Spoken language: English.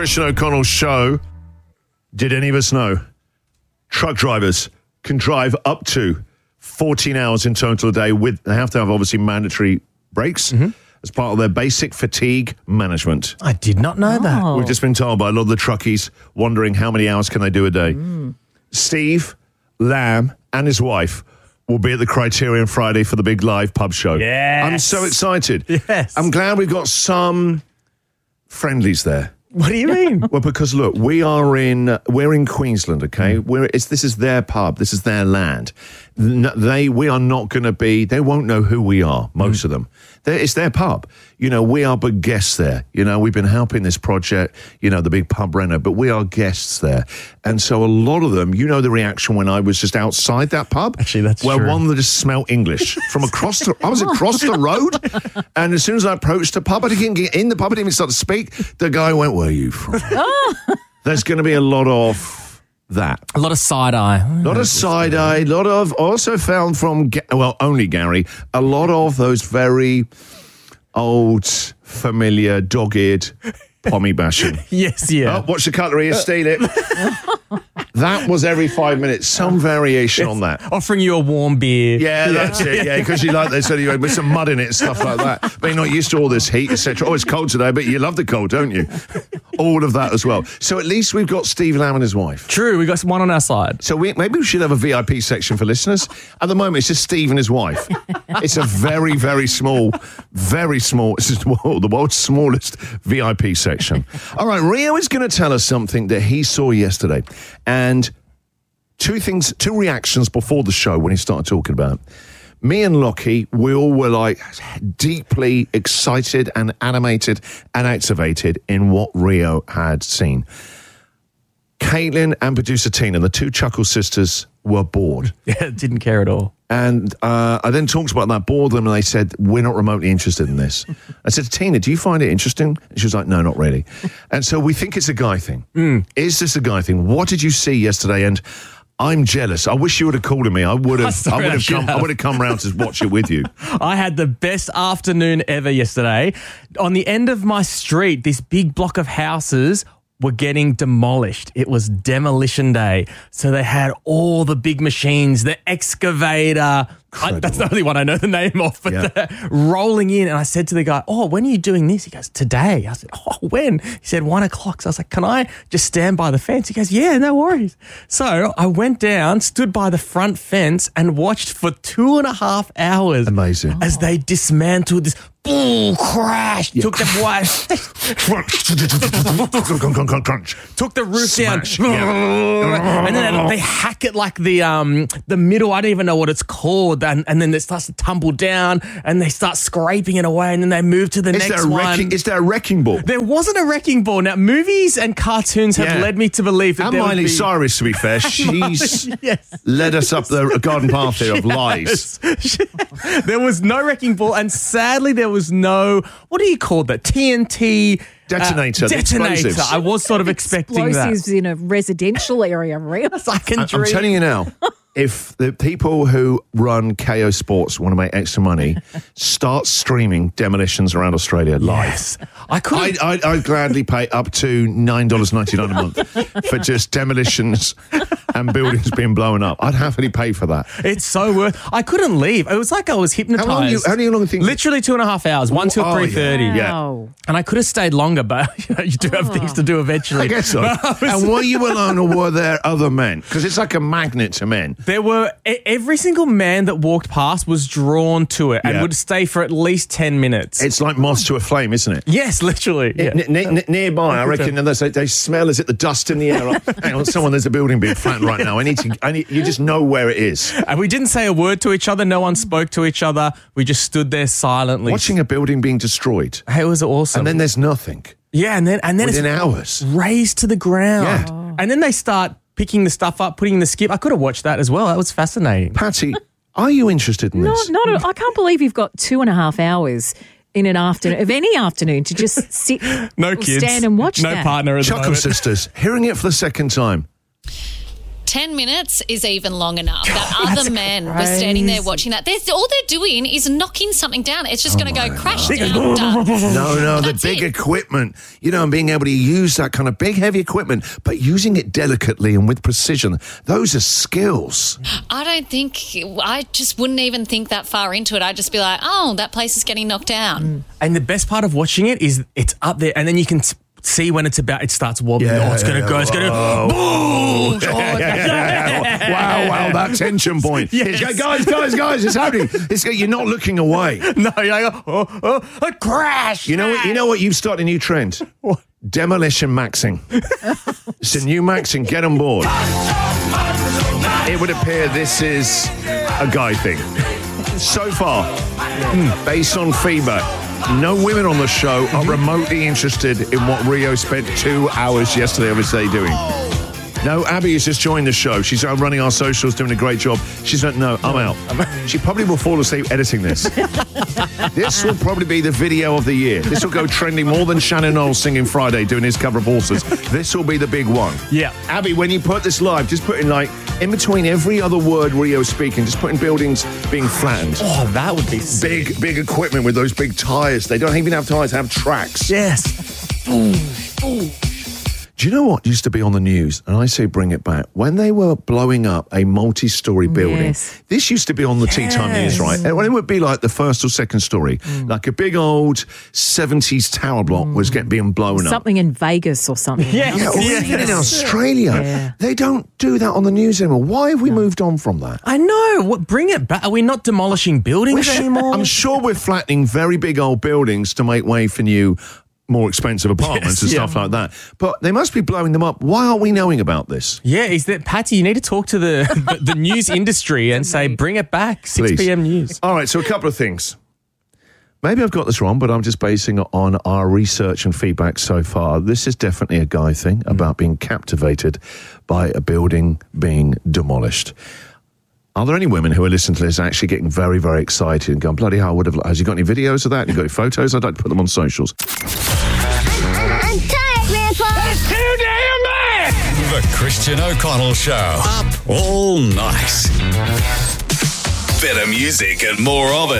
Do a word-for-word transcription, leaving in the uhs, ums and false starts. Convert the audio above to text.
Christian O'Connell show. Did any of us know truck drivers can drive up to fourteen hours in total a day with, they have to have obviously mandatory breaks mm-hmm. as part of their basic fatigue management. I did not know oh. that. We've just been told by a lot of the truckies wondering how many hours can they do a day. Mm. Steve Lamb and his wife will be at the Criterion Friday for the big live pub show. Yes. I'm so excited. Yes. I'm glad we've got some friendlies there. What do you mean? Well, because look, we are in we're in Queensland, okay? Mm. We're it's this is their pub, this is their land. They we are not going to be. They won't know who we are. Most mm. of them. They're, it's their pub. You know, we are but guests there. You know, we've been helping this project. You know, the big pub reno, but we are guests there, and so a lot of them. You know, the reaction when I was just outside that pub. Actually, that's where true. one that just smelled English from across the. I was across the road, and as soon as I approached the pub, I didn't get in the pub. I didn't even start to speak. The guy went, "Where are you from?" There's going to be a lot of. That. A lot of side-eye. A lot of side-eye, a lot of, also found from, well, only Gary, a lot of those very old, familiar, dog-eared pommy bashing. Yes, yeah. Oh, watch the cutlery, you steal it. That was every five minutes, some variation yes. on that. Offering you a warm beer. Yeah, yeah. that's it, yeah, because you like this, so you with some mud in it and stuff like that. But you're not used to all this heat, et cetera. Oh, it's cold today, but you love the cold, don't you? All of that as well. So at least we've got Steve Lamb and his wife. True, we've got one on our side. So we, maybe we should have a V I P section for listeners. At the moment, it's just Steve and his wife. It's a very, very small, very small, this is the world's smallest V I P section. All right, Rio is going to tell us something that he saw yesterday. And two things, two reactions before the show when he started talking about it. Me and Lockie, we all were like deeply excited and animated and activated in what Rio had seen. Caitlin and producer Tina, the two Chuckle sisters, were bored. Yeah, didn't care at all. And uh, I then talked about that, bored them, and they said, we're not remotely interested in this. I said, Tina, do you find it interesting? And she was like, no, not really. And so we think it's a guy thing. Mm. Is this a guy thing? What did you see yesterday? And I'm jealous. I wish you would have called me. I would have. I would have come. I would have come round to watch it with you. I had the best afternoon ever yesterday. On the end of my street, this big block of houses were getting demolished. It was demolition day. So they had all the big machines, the excavator. I, that's the only one I know the name of, but yeah. the, rolling in. And I said to the guy, oh, when are you doing this? He goes, today. I said, oh, when? He said, one o'clock. So I was like, can I just stand by the fence? He goes, yeah, no worries. So I went down, stood by the front fence and watched for two and a half hours. Amazing. As they dismantled this. Boom, crash. Yeah. Took the Took the roof Smash. down. Yeah. And then they hack it like the um the middle, I don't even know what it's called. And, and then it starts to tumble down and they start scraping it away and then they move to the is next there a one. Wrecking, is there a wrecking ball? There wasn't a wrecking ball. Now, movies and cartoons have yeah. led me to believe that and there Miley would be... Cyrus, to be fair, she's yes. led us up the garden path here of yes. lies. There was no wrecking ball and sadly there was no, what do you call that? T N T... Detonator. Uh, detonator. I was sort of expecting that. Explosives in a residential area, really. I can I, dream. I'm telling you now, if the people who run K O Sports want to make extra money, start streaming demolitions around Australia live. Yes. I could. I'd, I'd, I'd gladly pay up to nine dollars ninety-nine a month for just demolitions and buildings being blown up. I'd happily pay for that. It's so worth. I couldn't leave. It was like I was hypnotized. How long you, how long think? Literally two and a half hours, one till oh, three thirty. Yeah. Wow. And I could have stayed longer, but you, know, you do have oh. things to do eventually. I guess so. Was, and were you alone or were there other men? Because it's like a magnet to men. There were every single man that walked past was drawn to it and yeah. would stay for at least ten minutes. It's like moths to a flame, isn't it? Yes, literally. Yeah. N- n- n- nearby, I reckon, and they, they smell, is it the dust in the air? Like, hang on, someone, there's a building being flattened right now. I need to, I need, you just know where it is. And we didn't say a word to each other. No one spoke to each other. We just stood there silently. Watching a building being destroyed. It was awesome. And then there's nothing. Yeah, and then and then within it's hours raised to the ground. Yeah. Oh. And then they start picking the stuff up, putting in the skip. I could have watched that as well. That was fascinating. Patty, are you interested in not, this? Not, a, I can't believe you've got two and a half hours in an afternoon, of any afternoon, to just sit, no kids, stand and watch no that. partner at the Chuckle moment. Sisters, hearing it for the second time. ten minutes is even long enough. That other men were standing there watching that. They're, all they're doing is knocking something down. It's just Oh going to go crash down. Done. No, no, the That's big it. equipment, you know, and being able to use that kind of big, heavy equipment, but using it delicately and with precision. Those are skills. I don't think, I just wouldn't even think that far into it. I'd just be like, oh, that place is getting knocked down. And the best part of watching it is it's up there, and then you can t- see when it's about, it starts wobbling. Yeah, oh, it's going to yeah, go, it's going to, Oh. Wow, wow, that tension point. Yes. It's, guys, guys, guys, it's happening. It's, you're not looking away. no, you're like, oh, oh, a crash. You know what? You know what? You've started a new trend. Demolition maxing. It's a new maxing. Get on board. It would appear this is a guy thing. So far, mm, based on feedback, no women on the show are remotely interested in what Rio spent two hours yesterday of his day doing. No, Abby has just joined the show. She's uh, running our socials, doing a great job. She's like, no, I'm out. She probably will fall asleep editing this. This will probably be the video of the year. This will go trending more than Shannon Knowles singing Friday doing his cover of Horses. This will be the big one. Yeah. Abby, when you put this live, just put in like, in between every other word Rio's speaking, just put in buildings being flattened. Oh, that would be sick. Big, big equipment with those big tyres. They don't even have tyres, they have tracks. Yes. Do you know what used to be on the news? And I say bring it back. When they were blowing up a multi-story building, Yes. this used to be on the Tea Time News, right? And when it would be like the first or second story, like a big old seventies tower block was getting being blown up. Something in Vegas or something. Yes. Yeah, or Yes. even in Australia. Yeah. They don't do that on the news anymore. Why have we moved on from that? I know. What? Bring it back. Are we not demolishing buildings anymore? I'm sure we're flattening very big old buildings to make way for new, more expensive apartments Yes, and yeah. stuff like that. But they must be blowing them up. Why aren't we knowing about this? Yeah, is that Patty? You need to talk to the the, the news industry and say, bring it back. six Please. p.m. news. All right, so a couple of things. Maybe I've got this wrong, but I'm just basing it on our research and feedback so far. This is definitely a guy thing about being captivated by a building being demolished. Are there any women who are listening to this actually getting very, very excited and going, bloody hell, I would have... Has you got any videos of that? You got any photos? I'd like to put them on socials. I'm tired, Grandpa. That's too damn bad! The Christian O'Connell Show. Up all night. Better music and more of it